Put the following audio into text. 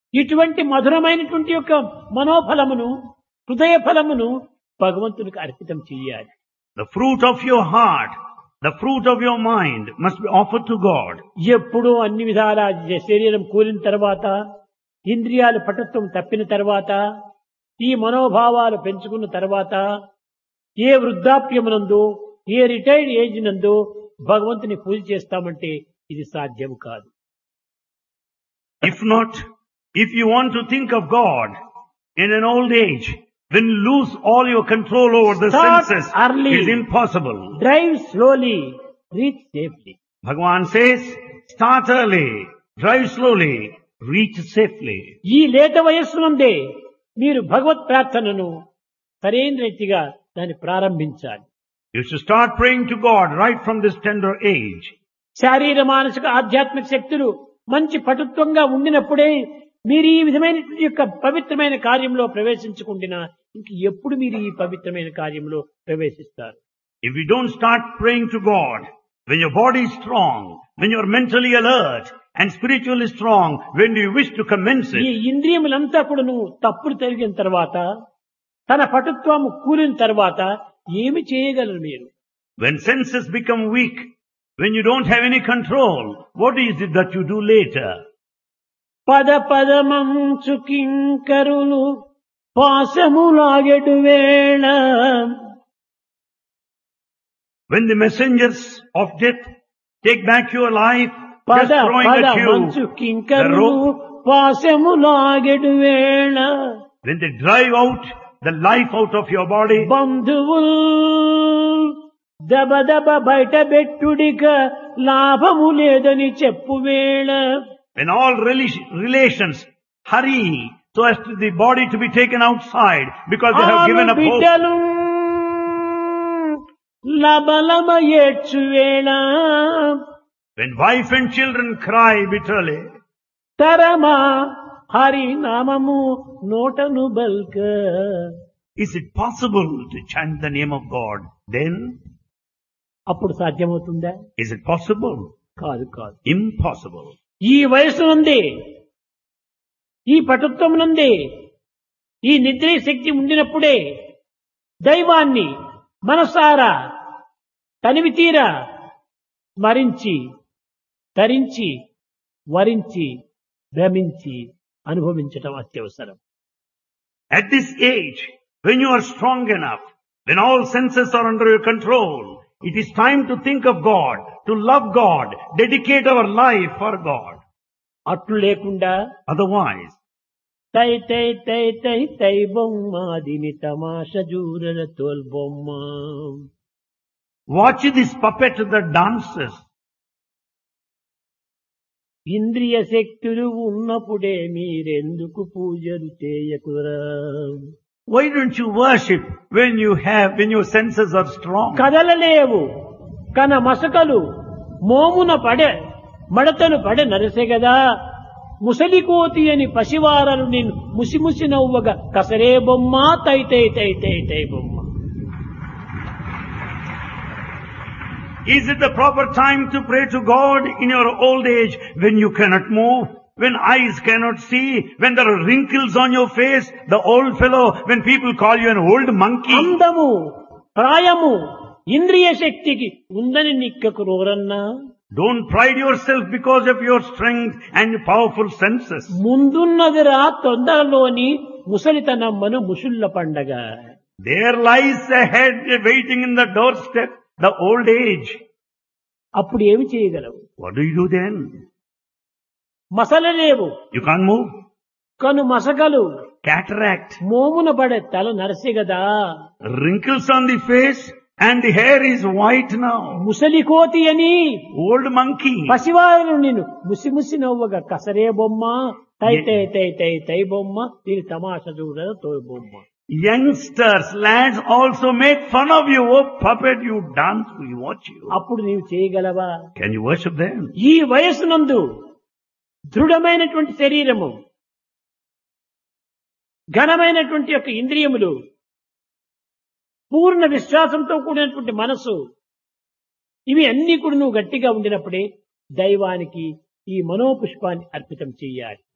ఇటువంటి మధురమైనటువంటి యొక్క మనోఫలమును, హృదయ ఫలమును భగవంతునికి అర్పితం చేయాలి. The fruit of your heart, the fruit of your mind must be offered to God. ఎప్పుడూ అన్ని విధాల శరీరం కూలిన తర్వాత, ఇంద్రియాలు పటుత్వం తప్పిన తర్వాత, ఈ మనోభావాలు పెంచుకున్న తర్వాత, ఏ వృద్ధాప్యమునందు, ఏ రిటైర్డ్ ఏజ్ నందు భగవంతుని పూజ చేస్తామంటే ఇది సాధ్యం కాదు. If not, if you want to think of God in an old age, when you lose all your control over the Start senses, early. it is impossible. Drive slowly, reach safely. Bhagavan says, start early, drive slowly, reach safely. ఈ లేత వయస్సు నుండే మీరు భగవత్ ప్రార్థనను సరైన రీతిగా దాన్ని ప్రారంభించాలి. You should start praying to God right from this tender age. శారీర మానసిక ఆధ్యాత్మిక శక్తులు మంచి పటుత్వంగా ఉండినప్పుడే మీరు ఈ విధమైన యొక్క పవిత్రమైన కార్యంలో ప్రవేశించకుండా ఇంక ఎప్పుడు మీరు ఈ పవిత్రమైన కార్యంలో ప్రవేశిస్తారు? If you don't start praying to God, when your body is strong, when you are mentally alert and spiritually strong, when do you wish to commence ఈ it? ఇంద్రియములంతా కూడా నువ్వు తప్పులు తిరిగిన తర్వాత, తన పటుత్వము కూలిన తర్వాత ఏమి చేయగలరు మీరు? When senses become weak, when you don't have any control, what is it that you do later? పద పదమంచు కింకరులు పాశములాగెడు వేళ, When the messengers of death take back your life, just పద throwing at పదమంచు you the కింకరులు rope, పాశములాగెడు వేళ, when they drive out the life out of your body, బంధువుల్ దబ దబ బయట బెట్టుడిక లాభము లేదని చెప్పు వేళ, when all relations hurry so as to the body to be taken outside because they have given up hope. బిడ్డలు లబలమ ఏడ్చు వేళ, When wife and children cry bitterly, తరమా హరి నామము నోటను బల్క, is it possible to chant the name of God? Then, అప్పుడు సాధ్యమవుతుందా? is it possible? కాదు కాదు. Impossible. ఈ వయసు నుండి, ఈ పటుత్వం నుండి, ఈ నిద్ర శక్తి ఉండినప్పుడే దైవాన్ని మనసారా తనివి తీరా స్మరించి, తరించి, వరించి, భ్రమించి అనుభవించటం అత్యవసరం. At this age, when you are strong enough, when all senses are under your control, it is time to think of God, to love God, dedicate our life for God. అట్లు లేకుండా Otherwise, తై తై తై తై తై బొమ్మ దిని తమాష జూరల తోల్ బొమ్మ, watch this puppet that dances. ఇంద్రియ శక్తులు ఉన్నప్పుడే మీరెందుకు పూజలు చేయకురా? Why don't you worship when your senses are strong? కదలలేవు కన మసకలు మోమున పడే మడతను పడే నరసెగదా, ముసలికోతి అని పసివారలు నిన్ను ముసిముసి నవ్వగా కసరే బొమ్మ తై తై తై తై తై బొమ్మ. Is it the proper time to pray to God in your old age when you cannot move, when eyes cannot see, when there are wrinkles on your face, the old fellow, when people call you an old monkey? అందము ప్రాయము ఇంద్రియ శక్తికి ఉందని నిక్కకు రోరన్నా, Don't pride yourself because of your strength and powerful senses. ముందున్నదిరా తొందరలోని ముసలితనమ్మను ముసుళ్ళ పండగ. There lies ahead waiting in the doorstep, the old age. అప్పుడు ఏమి చేయగలవు? What do you do then? మసలలేవు You can't move. కను మసకలు Cataract, మోమున పడే తల నరసిగదా, wrinkles on the face and the hair is white now. ముసలి కోతి అని Old monkey. పసివారు నిన్ను ముసిముసి నవ్వగా కసరే బొమ్మ తై తై తై తై తై బొమ్మ దీని తమాష చూడ తోయ బొమ్మ. Youngsters, lads also make fun of you. Oh puppet, you dance, we watch you. అప్పుడు నీవు చేయగలవా? Can you worship them? ఈ వయస్సునందు దృఢమైనటువంటి శరీరము, ఘనమైనటువంటి యొక్క ఇంద్రియములు, పూర్ణ విశ్వాసంతో కూడినటువంటి మనసు, ఇవి అన్ని కూడా నువ్వు గట్టిగా ఉండినప్పుడే దైవానికి ఈ మనోపుష్పాన్ని అర్పితం చెయ్యాలి.